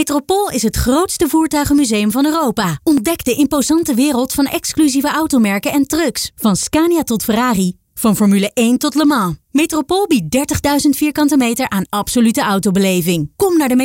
Metropool is het grootste voertuigenmuseum van Europa. Ontdek de imposante wereld van exclusieve automerken en trucks. Van Scania tot Ferrari. Van Formule 1 tot Le Mans. Metropool biedt 30.000 vierkante meter aan absolute autobeleving. Kom naar de